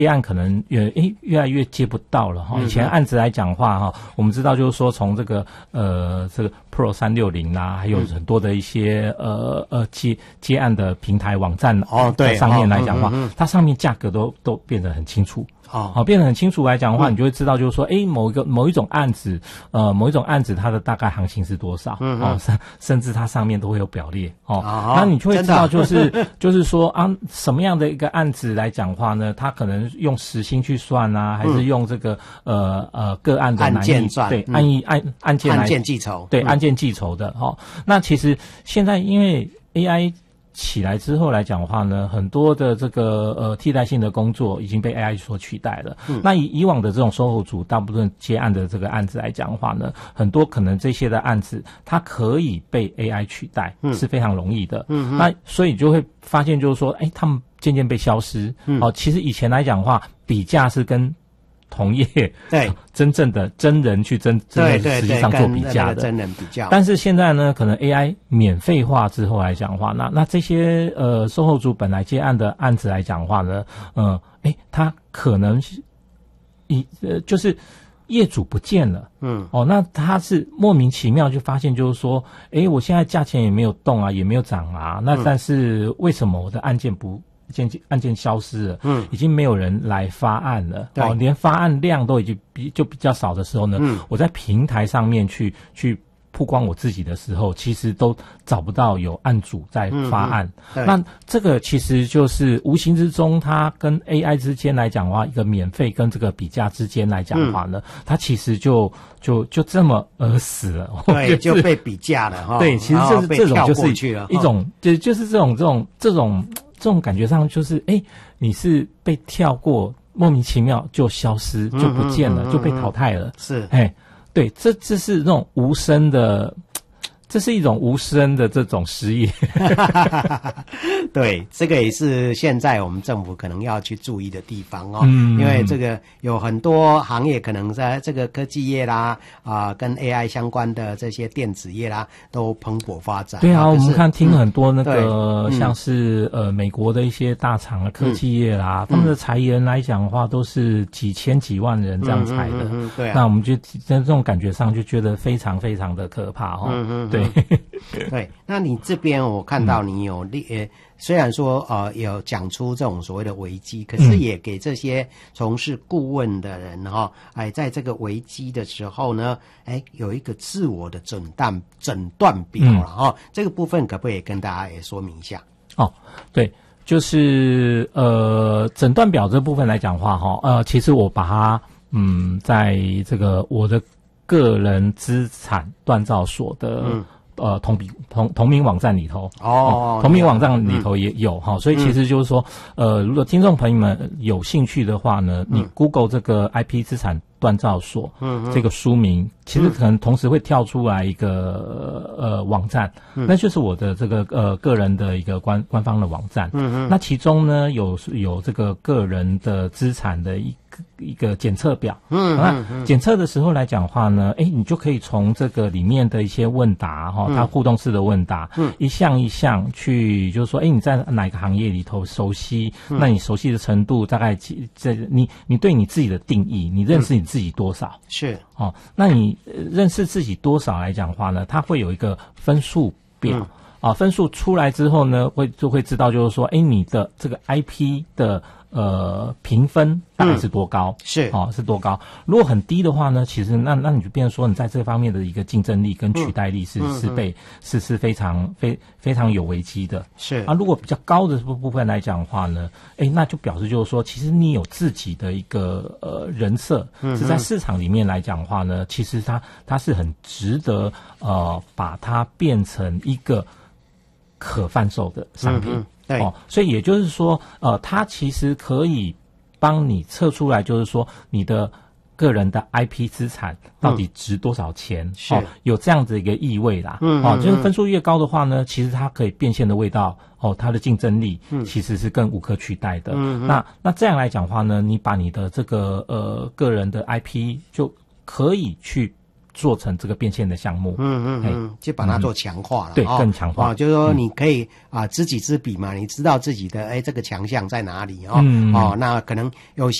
接案可能越来越接不到了哈。以前案子来讲话哈，我们知道就是说从这个Pro 360啦，还有很多的一些接案的平台网站对上面来讲话，它上面价格都变得很清楚。变得很清楚来讲的话，你就会知道就是说，某一种案子它的大概行情是多少，甚至它上面都会有表列那你就会知道就是说啊，什么样的一个案子来讲话呢？它可能用时薪去算啊，还是用这个个案的难易对案件计酬对案件计酬的那其实现在因为 AI起来之后来讲的话呢，很多的这个替代性的工作已经被 AI 所取代了。那以往的这种售后组大部分接案的这个案子来讲的话呢，很多可能这些的案子它可以被 AI 取代，是非常容易的。那所以就会发现就是说，他们渐渐被消失。其实以前来讲的话，比价是跟同业对真正的真人去实际上做比价的真人比较， 但是现在呢，可能 AI 免费化之后来讲的话，那这些售后组本来接案的案子来讲的话呢，他可能就是业主不见了，那他是莫名其妙就发现就是说，我现在价钱也没有动啊，也没有涨啊，那但是为什么我的案件消失了，已经没有人来发案了，连发案量都已经比较少的时候呢，我在平台上面去曝光我自己的时候，其实都找不到有案主在发案。那这个其实就是无形之中，它跟 AI 之间来讲的话，一个免费跟这个比价之间来讲的话呢，它其实就这么死了， 对，就被比价了对，其实这种就是一种就是这种感觉上就是，你是被跳过，莫名其妙就消失，就不见了，就被淘汰了。 是， 对，这是那种无声的。这是一种无声的这种失业。 对，这个也是现在我们政府可能要去注意的地方因为这个有很多行业可能在这个科技业啦跟 AI 相关的这些电子业啦都蓬勃发展。 对啊，我们听很多那个像是美国的一些大厂的科技业啦，他们的裁员来讲的话都是几千几万人这样裁的。 对啊， 那我们就在这种感觉上就觉得非常非常的可怕对。 对，那你这边我看到你有虽然说有讲出这种所谓的危机，可是也给这些从事顾问的人在这个危机的时候呢，有一个自我的诊断表了这个部分可不可以跟大家也说明一下？ 对，就是诊断表这部分来讲话其实我把它在这个我的个人资产锻造所的同名网站里头同名网站里头也有所以其实就是说如果听众朋友们有兴趣的话呢，你 Google 这个 IP 资产锻造所这个书名，其实可能同时会跳出来一个网站，那就是我的这个个人的一个官方的网站。那其中呢有这个个人的资产的一个检测表。那检测的时候来讲话呢，你就可以从这个里面的一些问答它互动式的问答，一项一项去就是说，你在哪个行业里头熟悉，那你熟悉的程度大概你对你自己的定义，你认识你自己多少？ 是那你认识自己多少来讲的话呢，它会有一个分数表。分数出来之后呢，就会知道就是说，你的这个 IP 的评分大概是多高？是多高？如果很低的话呢，其实那你就变成说，你在这方面的一个竞争力跟取代力是非常有危机的。是如果比较高的部分来讲的话呢，那就表示就是说，其实你有自己的一个人设，是在市场里面来讲的话呢，其实它是很值得把它变成一个可贩售的商品。所以也就是说它其实可以帮你测出来，就是说你的个人的 IP 资产到底值多少钱，有这样子一个意味啦。就是分数越高的话呢，其实它可以变现的味道它的竞争力其实是更无可取代的。那这样来讲的话呢，你把你的这个个人的 IP 就可以去做成这个变现的项目。 就把它做强化了， 对，更强化。 就是说你可以知己知彼嘛，你知道自己的这个强项在哪里那可能有